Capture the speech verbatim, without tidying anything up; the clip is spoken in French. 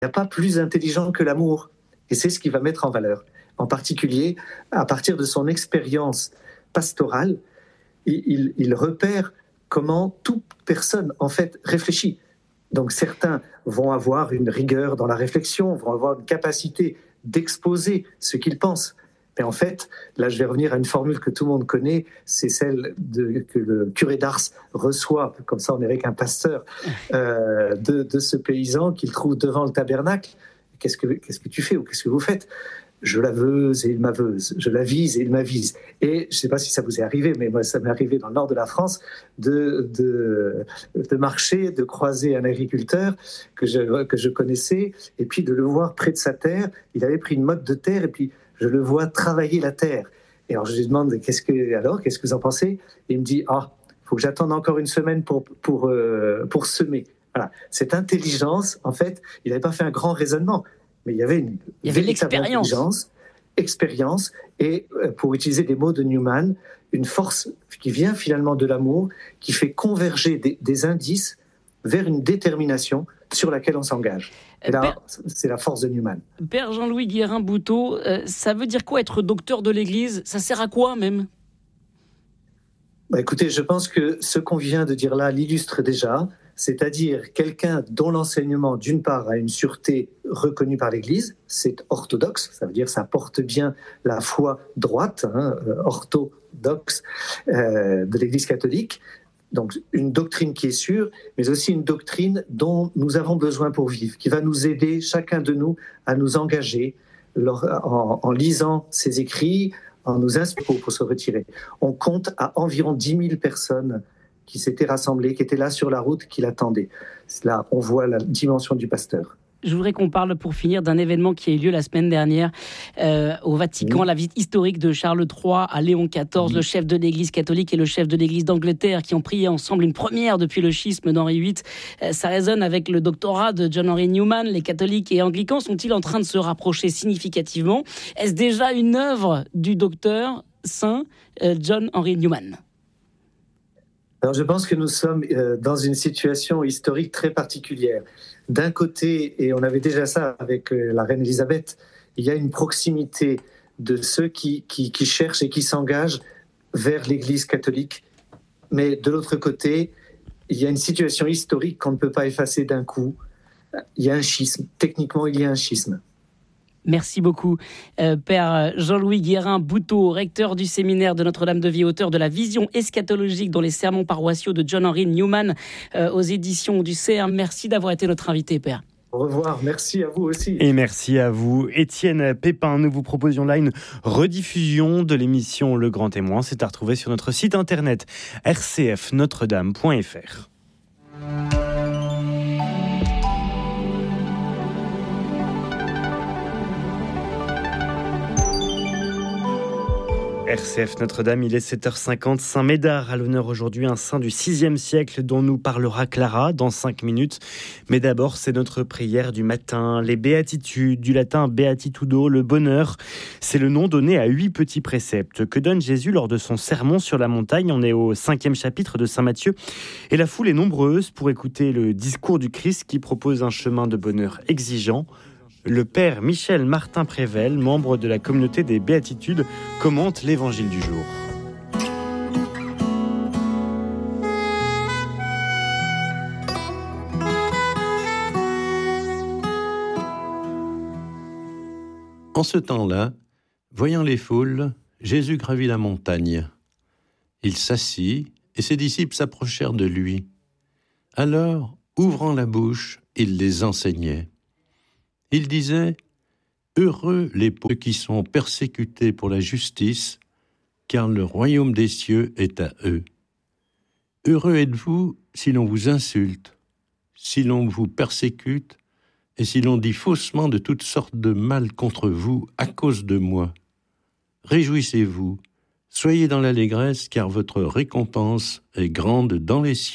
n'y a pas plus intelligent que l'amour. Et c'est ce qu'il va mettre en valeur. En particulier, à partir de son expérience pastorale, il, il, il repère comment toute personne, en fait, réfléchit. Donc certains vont avoir une rigueur dans la réflexion, vont avoir une capacité d'exposer ce qu'ils pensent. Mais en fait, là je vais revenir à une formule que tout le monde connaît, c'est celle de, que le curé d'Ars reçoit, comme ça on est avec un pasteur, euh, de, de ce paysan qu'il trouve devant le tabernacle. Qu'est-ce que, qu'est-ce que tu fais ou qu'est-ce que vous faites ? Je l'aveuse et il m'aveuse, je l'avise et il m'avise. Et je ne sais pas si ça vous est arrivé, mais moi ça m'est arrivé dans le nord de la France de, de, de marcher, de croiser un agriculteur que je, que je connaissais et puis de le voir près de sa terre. Il avait pris une motte de terre et puis je le vois travailler la terre. Et alors je lui demande qu'est-ce que, alors, qu'est-ce que vous en pensez ? Et il me dit, ah, il faut que j'attende encore une semaine pour, pour, euh, pour semer. Voilà. Cette intelligence, en fait, il n'avait pas fait un grand raisonnement, mais il y avait une il y avait véritable intelligence, expérience, et euh, pour utiliser des mots de Newman, une force qui vient finalement de l'amour, qui fait converger des, des indices vers une détermination sur laquelle on s'engage. Et là, Père, c'est la force de Newman. Père Jean-Louis Guérin-Bouteau, euh, ça veut dire quoi être docteur de l'Église ? Ça sert à quoi même ? Bah, écoutez, je pense que ce qu'on vient de dire là l'illustre déjà, c'est-à-dire quelqu'un dont l'enseignement, d'une part, a une sûreté reconnue par l'Église, c'est orthodoxe, ça veut dire ça porte bien la foi droite, hein, orthodoxe euh, de l'Église catholique. Donc une doctrine qui est sûre, mais aussi une doctrine dont nous avons besoin pour vivre, qui va nous aider, chacun de nous, à nous engager en, en lisant ses écrits, en nous inspirant pour se retirer. On compte à environ dix mille personnes qui s'étaient rassemblées, qui étaient là sur la route, qui l'attendaient. Là, on voit la dimension du pasteur. Je voudrais qu'on parle, pour finir, d'un événement qui a eu lieu la semaine dernière euh, au Vatican, oui. La visite historique de Charles trois à Léon quatorze, oui. Le chef de l'Église catholique et le chef de l'Église d'Angleterre, qui ont prié ensemble une première depuis le schisme d'Henri huit. Euh, ça résonne avec le doctorat de John Henry Newman. Les catholiques et anglicans sont-ils en train de se rapprocher significativement ? Est-ce déjà une œuvre du docteur saint euh, John Henry Newman ? Alors, je pense que nous sommes euh, dans une situation historique très particulière. D'un côté, et on avait déjà ça avec euh, la reine Elisabeth, il y a une proximité de ceux qui, qui, qui cherchent et qui s'engagent vers l'Église catholique. Mais de l'autre côté, il y a une situation historique qu'on ne peut pas effacer d'un coup. Il y a un schisme. Techniquement, il y a un schisme. Merci beaucoup, euh, Père Jean-Louis Guérin-Bouteau, recteur du séminaire de Notre-Dame-de-Vie, auteur de la vision eschatologique dans les sermons paroissiaux de John Henry Newman euh, aux éditions du C E R. Merci d'avoir été notre invité, Père. Au revoir, merci à vous aussi. Et merci à vous, Étienne Pépin. Nous vous proposions là une rediffusion de l'émission Le Grand Témoin. C'est à retrouver sur notre site internet r c f notre dame point f r. R C F Notre-Dame, il est sept heures cinquante. Saint Médard à l'honneur aujourd'hui, un saint du sixième siècle dont nous parlera Clara dans cinq minutes. Mais d'abord, c'est notre prière du matin. Les béatitudes, du latin beatitudo, le bonheur, c'est le nom donné à huit petits préceptes que donne Jésus lors de son sermon sur la montagne. On est au cinquième chapitre de Saint Matthieu. Et la foule est nombreuse pour écouter le discours du Christ qui propose un chemin de bonheur exigeant. Le père Michel Martin Prével, membre de la communauté des Béatitudes, commente l'évangile du jour. En ce temps-là, voyant les foules, Jésus gravit la montagne. Il s'assit et ses disciples s'approchèrent de lui. Alors, ouvrant la bouche, il les enseignait. Il disait « Heureux les pauvres qui sont persécutés pour la justice, car le royaume des cieux est à eux. Heureux êtes-vous si l'on vous insulte, si l'on vous persécute, et si l'on dit faussement de toutes sortes de mal contre vous à cause de moi. Réjouissez-vous, soyez dans l'allégresse, car votre récompense est grande dans les cieux. »